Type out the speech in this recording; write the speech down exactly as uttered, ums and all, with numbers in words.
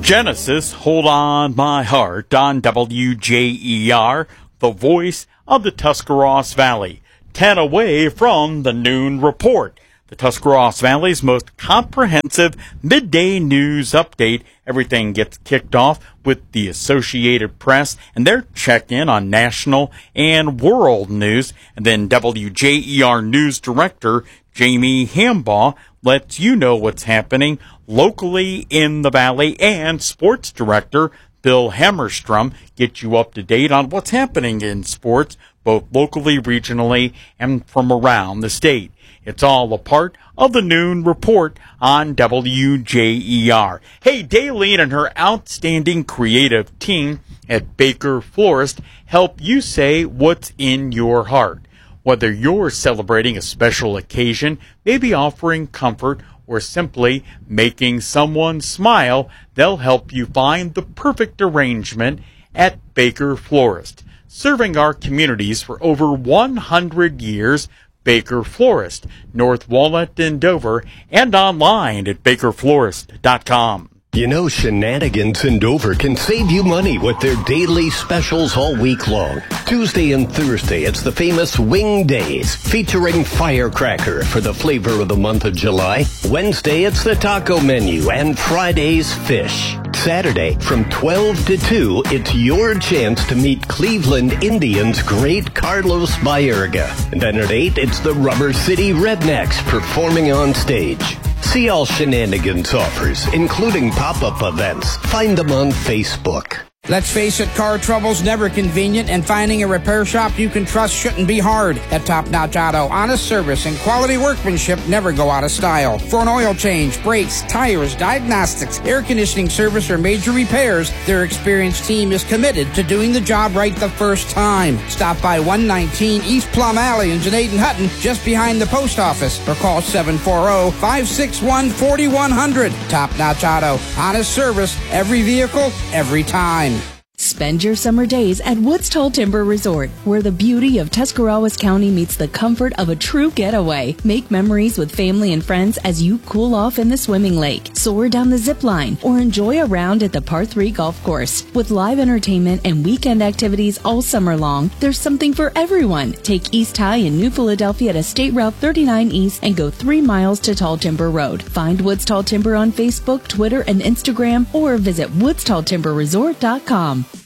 Genesis, Hold On My Heart on W J E R, the voice of the Tuscarawas Valley. ten away from the Noon Report, the Tuscarawas Valley's most comprehensive midday news update. Everything gets kicked off with the Associated Press and their check-in on national and world news. And then W J E R News Director Jamie Hambaugh lets you know what's happening locally in the Valley, and Sports Director Bill Hammerstrom gets you up to date on what's happening in sports, both locally, regionally, and from around the state. It's all a part of the Noon Report on W J E R. Hey, Daylene and her outstanding creative team at Baker Florist help you say what's in your heart. Whether you're celebrating a special occasion, maybe offering comfort, or simply making someone smile, they'll help you find the perfect arrangement at Baker Florist. Serving our communities for over one hundred years, Baker Florist, North Walnut in Dover, and online at baker florist dot com. You know, Shenanigans in Dover can save you money with their daily specials all week long. Tuesday and Thursday, it's the famous Wing Days, featuring firecracker for the flavor of the month of July. Wednesday, it's the taco menu, and Friday's fish. Saturday, from twelve to two, it's your chance to meet Cleveland Indians great Carlos Baerga. And then at eight, it's the Rubber City Rednecks performing on stage. See all Shenanigans offers, including pop-up events. Find them on Facebook. Let's face it, car trouble's never convenient, and finding a repair shop you can trust shouldn't be hard. At Top Notch Auto, honest service and quality workmanship never go out of style. For an oil change, brakes, tires, diagnostics, air conditioning service, or major repairs, their experienced team is committed to doing the job right the first time. Stop by one nineteen East Plum Alley in Janaden Hutton, just behind the post office, or call seven four zero, five six one, four one zero zero. Top Notch Auto, honest service, every vehicle, every time. Spend your summer days at Woods Tall Timber Resort, where the beauty of Tuscarawas County meets the comfort of a true getaway. Make memories with family and friends as you cool off in the swimming lake, soar down the zip line, or enjoy a round at the Par three golf course. With live entertainment and weekend activities all summer long, there's something for everyone. Take East High in New Philadelphia to State Route thirty-nine East and go three miles to Tall Timber Road. Find Woods Tall Timber on Facebook, Twitter, and Instagram, or visit woods tall timber resort dot com.